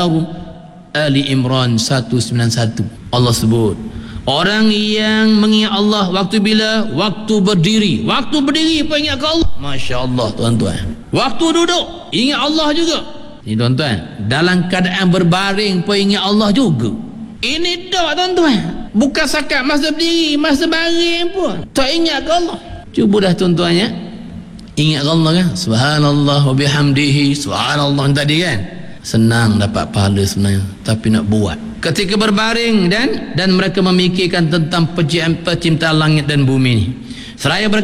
Ali Imran 191. Allah sebut, orang yang mengingat Allah waktu bila? Waktu berdiri. Waktu berdiri pun ingat ke Allah. Masya Allah tuan-tuan. Waktu duduk ingat Allah juga. Ini tuan-tuan, dalam keadaan berbaring pun ingat Allah juga. Ini dah tuan-tuan, bukan sakat masa berdiri, masa baring pun tak ingat ke Allah. Cuba dah tuan-tuan ya, ingat ke Allah kan. Subhanallah wa bihamdihi, subhanallah tadi kan. Senang dapat pahala sebenarnya, tapi nak buat ketika berbaring dan mereka memikirkan tentang penciptaan langit dan bumi ni. Seraya